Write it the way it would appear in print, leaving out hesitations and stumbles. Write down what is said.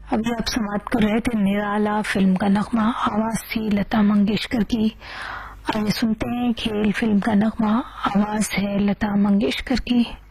अभी आप समाप्त कर रहे थे निराला फिल्म का नगमा, आवाज थी लता मंगेशकर की। आइए सुनते हैं खेल फिल्म का नगमा, आवाज है लता मंगेशकर की।